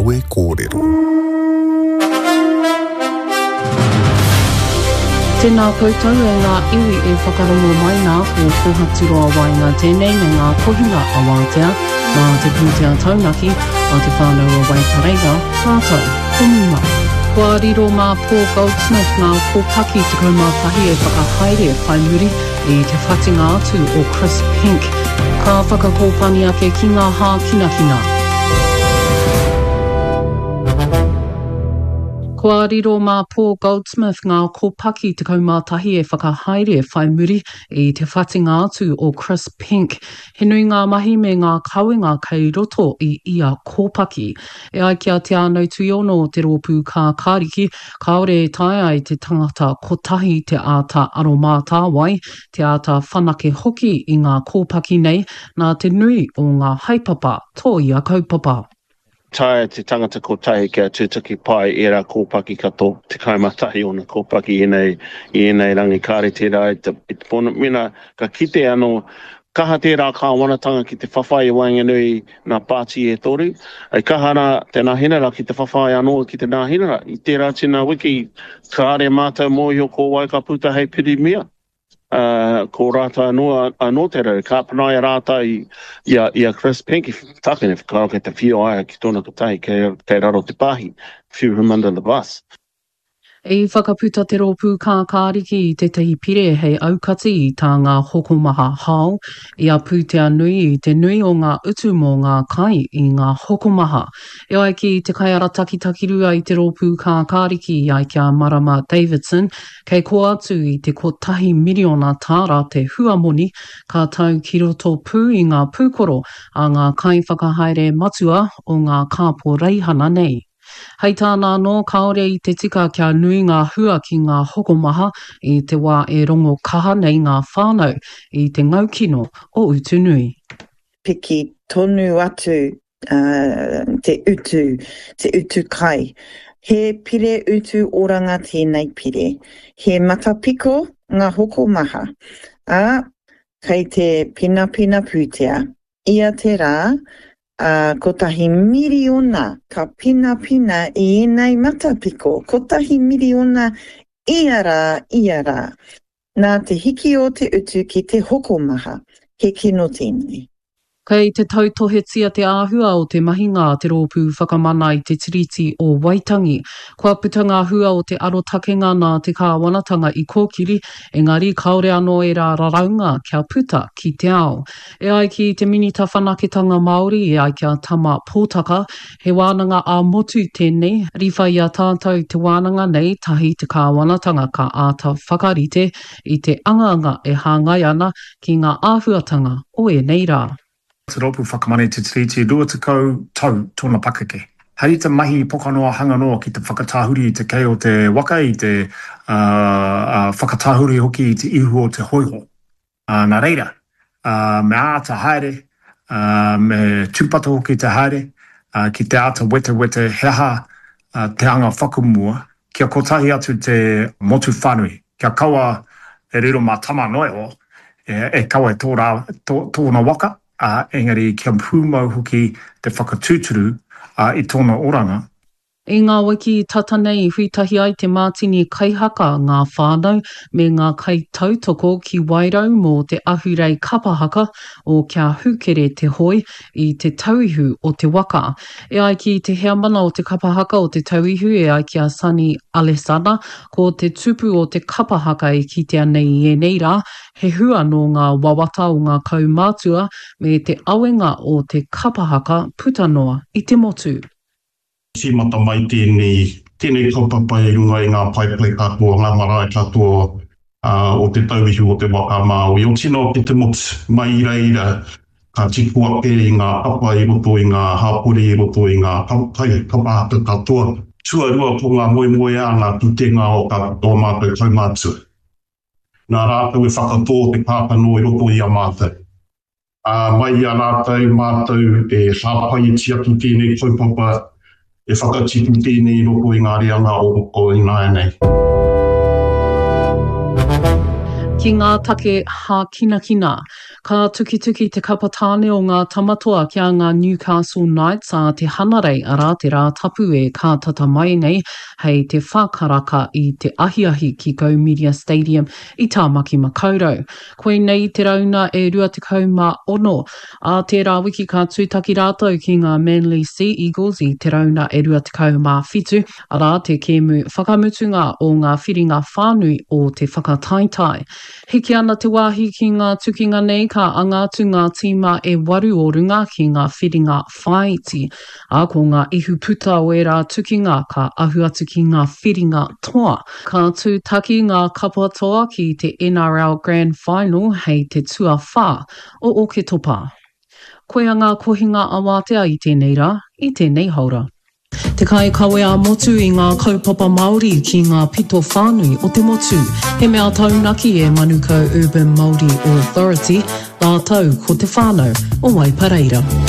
Awe Kōrero. Tēnā koutou e ngā iwi e whakarongo mai nā ko Pohaturoa Wainga tēnei me ngā kohinga a Wātea mā te pūtea taunaki a te whānau a Waikareira, tātou, kumima. Kua riro mā Paul Goldsmith ngā kōpaki te kaumātahi e whakahaere whai muri i te whatinga atu o Chris Pink. Ka whakakōpani ake ki ngā hā kinakina. Kua riro mā Paul Goldsmith ngā kōpaki te kaumātahi e whakahaere whai muri i te whatinga atu o Chris Pink. He nui ngā mahi me ngā kauenga kei roto i ia kōpaki. E ai kia te anau tuiono o te rōpū ka kāriki, kaore e tae ai te tangata kotahi te āta aromātā wai, te āta whanake hoki i ngā kōpaki nei, nā te nui o ngā haipapa tō ia kaupapa. Tae te tangata kotahi kia tūtaki pai e rā kōpaki kato te kaumatahi o na kōpaki i nei rangi kāre tērā i te pona mina ka kite anō kaha tērā ka wanatanga ki te whawhai Wainganui nā pāti e tori. Ai kaha rā tēnā hinara ki te whawhai anō ki te nā hinara. I tērā tina wiki kāre mātou mōhio ko wai ka puta hei piri mia. Ko rāta anō te rau, ka panaia rāta i a Chris Pink, tākene whakaro ke te whio aia ki tōna kotahi kei raro te pahi, threw him under the bus. E whakaputa te rōpū ka kāriki i te tahi pire hei aukati i tā ngā hokomaha hao, i a pūtea nui i te nui o ngā utu mō ngā kai i ngā hokomaha. E ai ki te kaiara takitakirua i te rōpū ka kāriki i ai kia Marama Davidson, kei ko atu i te kotahi miliona tāra te huamoni ka tau ki roto pū i ngā pūkoro a ngā kai whakahaere matua o ngā kāpō reihana nei. Hei tāna no kaore i te tika kia nui ngā hua ki ngā hokomaha i te wā e rongo kaha nei ngā whānau i te ngaukino o utunui. Piki tonu atu te utu kai. He pire utu oranga tēnei pire. He matapiko ngā hokomaha. Kei te pina pūtea. Ia te rā, kotahi miliona ka pina i enei matapiko. Kotahi miliona iara. Nā te hiki o te utu ki te hokomaha. He kino tēnei. Kei te tautohetia te āhua o te mahinga te rōpū whakamana i te tiriti o Waitangi. Kua puta ngā hua o te arotakenga nā te kāwanatanga i kōkiri, engari kaore anō e rā raraunga kia puta ki te ao. E ai ki te minita whanaketanga Māori e ai kia tama pōtaka, he wānanga a motu tēnei, riwha i a tātou te wānanga nei tahi te kāwanatanga ka āta whakarite i te anganga e hāngai ana ki ngā āhuatanga o e nei rā. Te rōpū whakamane te tiriti rua tekau tau tōna pakake. Hei te mahi pokanoa hanganoa ki te whakatāhuri i te kei o te waka i te whakatāhuri hoki i te ihu o te hoiho. Nā reira, me āta haere, me tūpata hoki te haere, ki te āta wete heha te anga whakamua, kia kotahi atu te motu whanui. Kia kaua e riro mā tama noe o, e kaua tōna waka, engari kia pūmau hoki te whakatūturu i tōna oranga. I ngā wiki tata nei huitahi ai te mātini kaihaka ngā whānau me ngā kai tautoko ki wairau mō te ahurei kapahaka o kia hukere te hoi i te tauihu o te waka. E ai ki te heamana o te kapahaka o te tauihu e ai ki a Sani Alesana ko te tupu o te kapahaka i kitea nei e nei rā, he hua no ngā wawata o ngā kaumātua me te awenga o te kapahaka putanoa i te motu. Si mata mai tēnei kaupapa e runga i ngā paipai katoa, ngā marae katoa o te tauihu o te waka Māui. O tino ki te motu mai reira, ka tipu ake i ngā papa i roto i ngā hāpuri i roto i ngā kapahaka katoa. Tuarua po ngā moe a ngā tutenga o katoa mātou kaumātua. Nā rātou e whakatō te kāpano i roto i a mātou. Mai a rātou mātou e hāpai i tiatu tēnei kaupapa e whakatipu tēnei roko i ngā reanga o i ngā nei. Ki ngā take ha kina kina, ka tuki te kapatāne o ngā tamatoa kia ngā Newcastle Knights a te hanarei ara te rā tapu e ka tata mai nei hei te whakaraka I te ahiahi ki Go Media Stadium I Tāmaki Makaurau. Koe nei te rauna e 26 a tērā wiki ka tūtaki rātou ki ngā Manly Sea Eagles I te rauna e 27 ara te kēmu whakamutunga o ngā whiringa whānui o te whakataitai. Hiki ana te wāhi ki ngā tukinga nei ka angatu ngā tīma e 8 o runga ki ngā whiringa whaiti. A ko ngā ihu puta o e rā tukinga ka ahu atu ki ngā whiringa toa. Ka tūtaki ngā kapatoa ki te NRL Grand Final hei te tua whā o Oke Topa. Koe a ngā kohinga awatea I tēnei rā, I tēnei haura. Te kai kawe a motu I ngā kaupapa Māori ki ngā pito whānui o te motu. He mea taunaki e Manukau Urban Māori Authority, la tau ko te whānau o Waipareira.